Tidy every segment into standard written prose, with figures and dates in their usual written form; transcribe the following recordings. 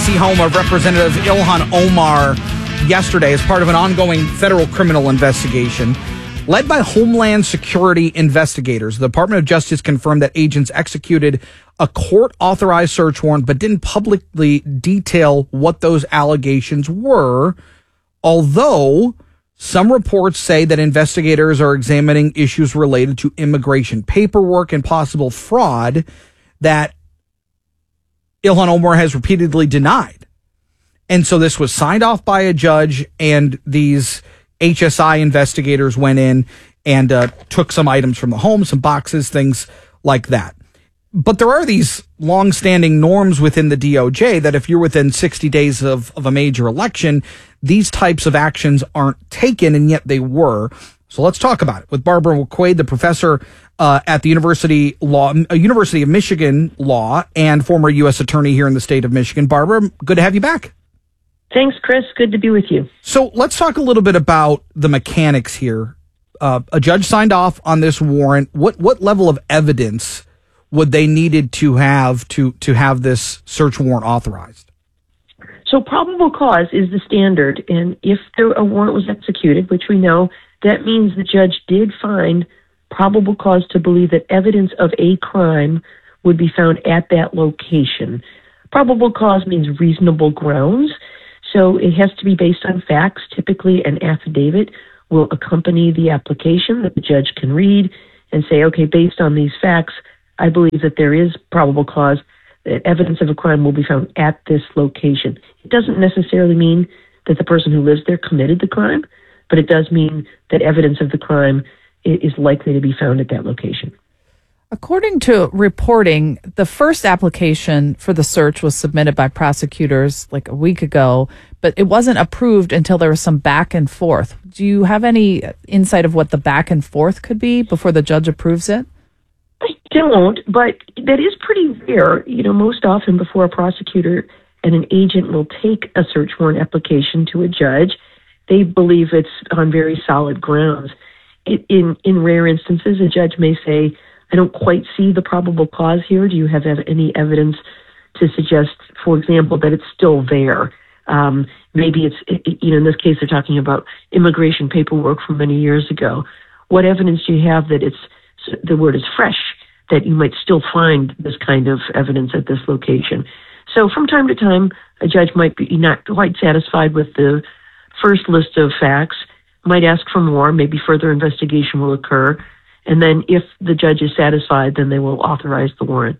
D.C. home of Representative Ilhan Omar yesterday as part of an ongoing federal criminal investigation. Led by Homeland Security investigators, the Department of Justice confirmed that agents executed a court-authorized search warrant but didn't publicly detail what those allegations were, although some reports say that investigators are examining issues related to immigration paperwork and possible fraud that Ilhan Omar has repeatedly denied. And so this was signed off by a judge, and these HSI investigators went in and took some items from the home, some boxes, things like that. But there are these longstanding norms within the DOJ that if you're within 60 days of a major election, these types of actions aren't taken, and yet they were. So let's talk about it with Barbara McQuaid, the professor at the University of Michigan Law and former U.S. attorney here in the state of Michigan. Barbara, good to have you back. Thanks, Chris. Good to be with you. So let's talk a little bit about the mechanics here. A judge signed off on this warrant. What level of evidence would they needed to have this search warrant authorized? So probable cause is the standard, and if a warrant was executed, which we know, that means the judge did find probable cause to believe that evidence of a crime would be found at that location. Probable cause means reasonable grounds. So it has to be based on facts. Typically, an affidavit will accompany the application that the judge can read and say, okay, based on these facts, I believe that there is probable cause that evidence of a crime will be found at this location. It doesn't necessarily mean that the person who lives there committed the crime, but it does mean that evidence of the crime is likely to be found at that location. According to reporting, the first application for the search was submitted by prosecutors like a week ago, but it wasn't approved until there was some back and forth. Do you have any insight of what the back and forth could be before the judge approves it? I don't, but that is pretty rare. Most often before a prosecutor and an agent will take a search warrant application to a judge, they believe it's on very solid grounds. In rare instances, a judge may say, I don't quite see the probable cause here. Do you have any evidence to suggest, for example, that it's still there? Maybe in this case, they're talking about immigration paperwork from many years ago. What evidence do you have that the word is fresh, that you might still find this kind of evidence at this location? So from time to time, a judge might be not quite satisfied with the first list of facts, might ask for more, maybe further investigation will occur. And then if the judge is satisfied, then they will authorize the warrant.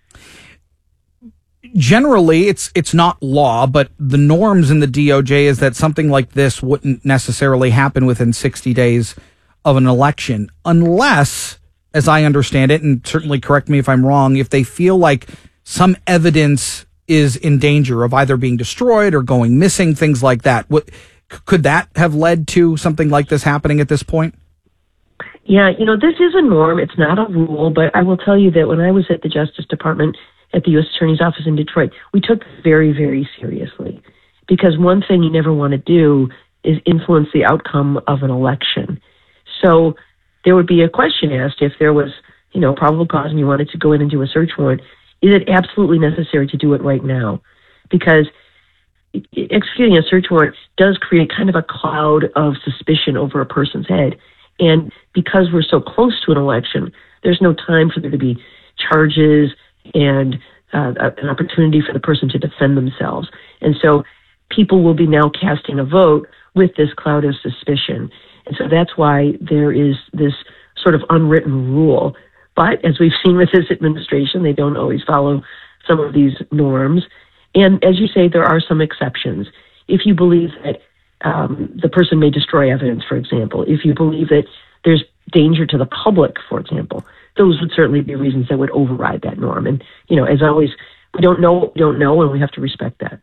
Generally, it's not law, but the norms in the DOJ is that something like this wouldn't necessarily happen within 60 days of an election, unless, as I understand it, and certainly correct me if I'm wrong, if they feel like some evidence is in danger of either being destroyed or going missing, things like that. Could that have led to something like this happening at this point? Yeah, this is a norm. It's not a rule, but I will tell you that when I was at the Justice Department at the U.S. Attorney's Office in Detroit, we took it very, very seriously. Because one thing you never want to do is influence the outcome of an election. So there would be a question asked if there was, probable cause and you wanted to go in and do a search warrant. Is it absolutely necessary to do it right now? Because executing a search warrant does create kind of a cloud of suspicion over a person's head. And because we're so close to an election, there's no time for there to be charges and an opportunity for the person to defend themselves. And so people will be now casting a vote with this cloud of suspicion. And so that's why there is this sort of unwritten rule. But as we've seen with this administration, they don't always follow some of these norms. And as you say, there are some exceptions. If you believe that the person may destroy evidence, for example, if you believe that there's danger to the public, for example, those would certainly be reasons that would override that norm. And, as always, we don't know what we don't know, and we have to respect that.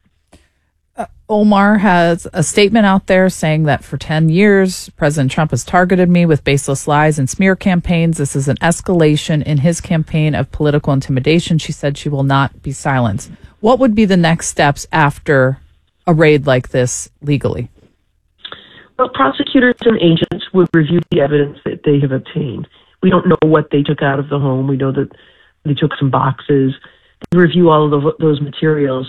Omar has a statement out there saying that for 10 years, President Trump has targeted me with baseless lies and smear campaigns. This is an escalation in his campaign of political intimidation. She said she will not be silenced. What would be the next steps after a raid like this legally? Well, prosecutors and agents would review the evidence that they have obtained. We don't know what they took out of the home. We know that they took some boxes. They review all of those materials.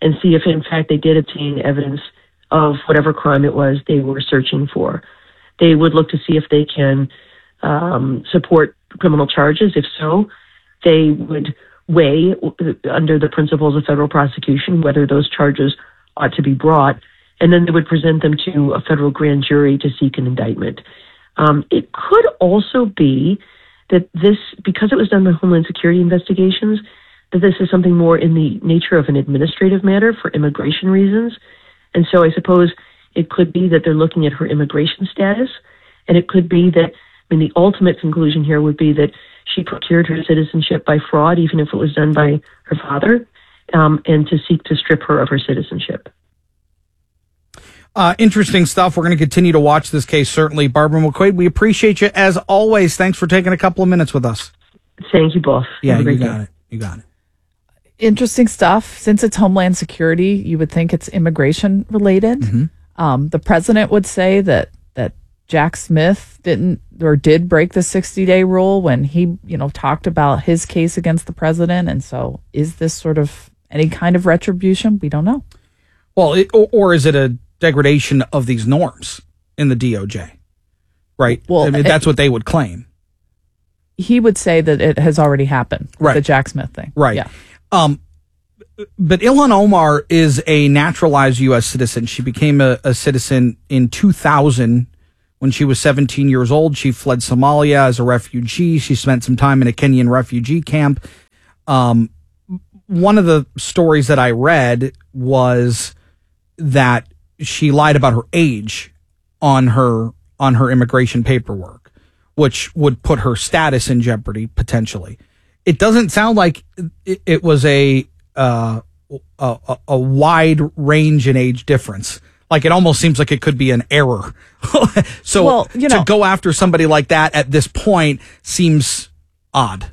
and see if, in fact, they did obtain evidence of whatever crime it was they were searching for. They would look to see if they can support criminal charges. If so, they would weigh, under the principles of federal prosecution, whether those charges ought to be brought, and then they would present them to a federal grand jury to seek an indictment. It could also be that this, because it was done by Homeland Security investigations, that this is something more in the nature of an administrative matter for immigration reasons. And so I suppose it could be that they're looking at her immigration status, and it could be that, the ultimate conclusion here would be that she procured her citizenship by fraud, even if it was done by her father, and to seek to strip her of her citizenship. Interesting stuff. We're going to continue to watch this case, certainly. Barbara McQuaid, we appreciate you as always. Thanks for taking a couple of minutes with us. Thank you both. Yeah, you got it. You got it. Interesting stuff. Since it's Homeland Security, you would think it's immigration related. Mm-hmm. The president would say that Jack Smith did break the 60-day rule when he, talked about his case against the president. And so is this sort of any kind of retribution? We don't know. Well, or is it a degradation of these norms in the DOJ? Right? Well, that's what they would claim. He would say that it has already happened. Right. The Jack Smith thing. Right. Yeah. But Ilhan Omar is a naturalized U.S. citizen. She became a citizen in 2000 when she was 17 years old. She fled Somalia as a refugee. She spent some time in a Kenyan refugee camp. One of the stories that I read was that she lied about her age on her immigration paperwork, which would put her status in jeopardy potentially. It doesn't sound like it was a wide range in age difference. Like, it almost seems like it could be an error. So to go after somebody like that at this point seems odd.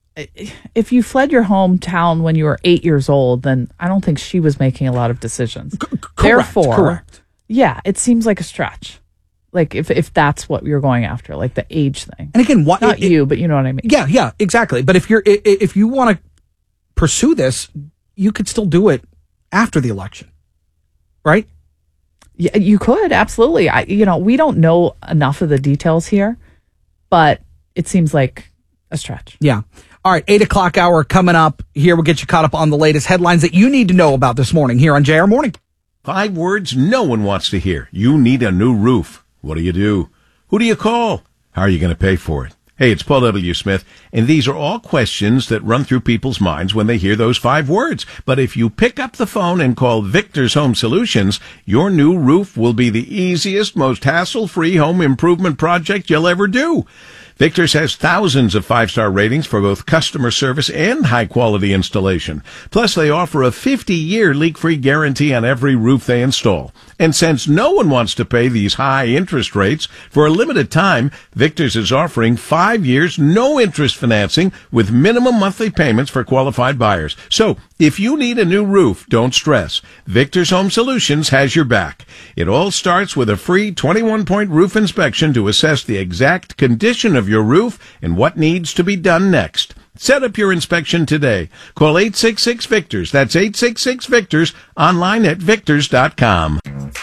If you fled your hometown when you were 8 years old, then I don't think she was making a lot of decisions. Correct. Yeah, it seems like a stretch. Like if that's what you're going after, like the age thing. And again, not you, but you know what I mean. Yeah, exactly. But if you want to pursue this, you could still do it after the election, right? Yeah, you could, absolutely. We don't know enough of the details here, but it seems like a stretch. Yeah. All right, 8 o'clock hour coming up. Here we'll get you caught up on the latest headlines that you need to know about this morning here on JR Morning. 5 words no one wants to hear. You need a new roof. What do? Who do you call? How are you going to pay for it? Hey, it's Paul W. Smith, and these are all questions that run through people's minds when they hear those 5 words. But if you pick up the phone and call Victor's Home Solutions, your new roof will be the easiest, most hassle-free home improvement project you'll ever do. Victor's has thousands of 5-star ratings for both customer service and high-quality installation. Plus, they offer a 50-year leak-free guarantee on every roof they install. And since no one wants to pay these high interest rates, for a limited time, Victor's is offering 5 years no-interest financing with minimum monthly payments for qualified buyers. So, if you need a new roof, don't stress. Victor's Home Solutions has your back. It all starts with a free 21-point roof inspection to assess the exact condition of your roof and what needs to be done next. Set up your inspection today. Call 866-VICTORS. That's 866-VICTORS. Online at victors.com.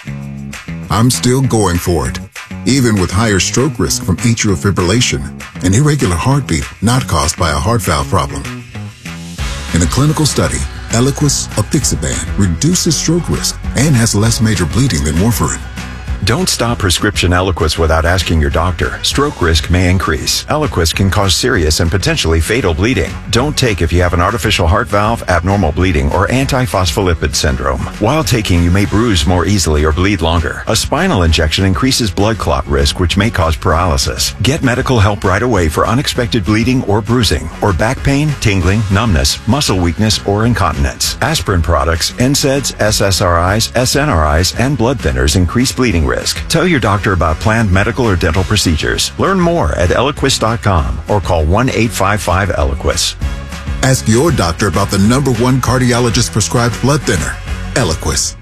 I'm still going for it, even with higher stroke risk from atrial fibrillation, an irregular heartbeat not caused by a heart valve problem. In a clinical study, Eliquis apixaban reduces stroke risk and has less major bleeding than warfarin. Don't stop prescription Eliquis without asking your doctor. Stroke risk may increase. Eliquis can cause serious and potentially fatal bleeding. Don't take if you have an artificial heart valve, abnormal bleeding, or antiphospholipid syndrome. While taking, you may bruise more easily or bleed longer. A spinal injection increases blood clot risk, which may cause paralysis. Get medical help right away for unexpected bleeding or bruising, or back pain, tingling, numbness, muscle weakness, or incontinence. Aspirin products, NSAIDs, SSRIs, SNRIs, and blood thinners increase bleeding risk. Tell your doctor about planned medical or dental procedures. Learn more at Eliquis.com or call 1-855-ELIQUIS. Ask your doctor about the #1 cardiologist prescribed blood thinner, Eliquis.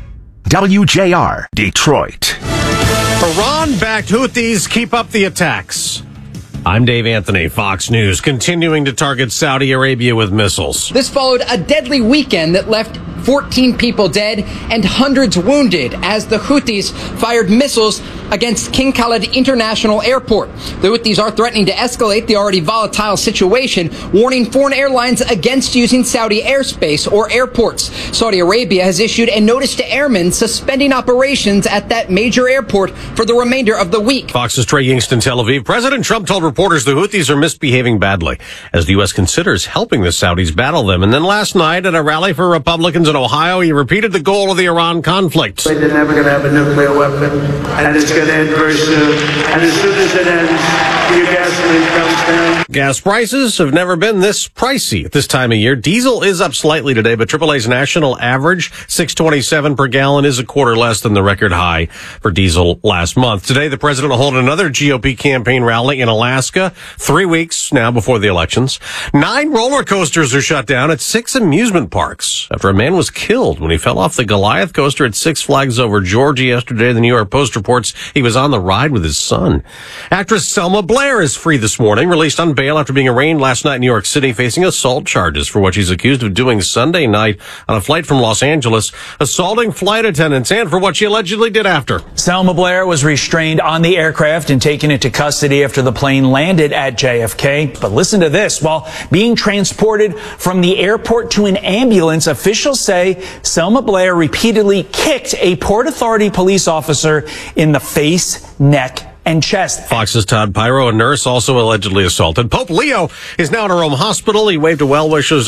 WJR, Detroit. Iran-backed Houthis keep up the attacks. I'm Dave Anthony, Fox News, continuing to target Saudi Arabia with missiles. This followed a deadly weekend that left 14 people dead and hundreds wounded as the Houthis fired missiles against King Khalid International Airport. The Houthis are threatening to escalate the already volatile situation, warning foreign airlines against using Saudi airspace or airports. Saudi Arabia has issued a notice to airmen suspending operations at that major airport for the remainder of the week. Fox's Trey Yingst in Tel Aviv. President Trump told reporters the Houthis are misbehaving badly as the U.S. considers helping the Saudis battle them. And then last night at a rally for Republicans in Ohio, he repeated the goal of the Iran conflict. They're never going to have a nuclear weapon, and it's going to end very soon. And as soon as it ends, your gasoline comes down. Gas prices have never been this pricey at this time of year. Diesel is up slightly today, but AAA's national average, $6.27 per gallon, is a quarter less than the record high for diesel last month. Today, the president will hold another GOP campaign rally in Alaska, 3 weeks now before the elections. 9 roller coasters are shut down at 6 amusement parks after a man was killed when he fell off the Goliath coaster at Six Flags Over Georgia yesterday. The New York Post reports he was on the ride with his son. Actress Selma Blair is free this morning, released on bail after being arraigned last night in New York City, facing assault charges for what she's accused of doing Sunday night on a flight from Los Angeles, assaulting flight attendants, and for what she allegedly did after. Selma Blair was restrained on the aircraft and taken into custody after the plane landed at JFK. But listen to this. While being transported from the airport to an ambulance, officials say Selma Blair repeatedly kicked a Port Authority police officer in the face, neck, and chest. Fox's Todd Pyro, a nurse, also allegedly assaulted. Pope Leo is now in a Rome hospital. He waved a well-wishes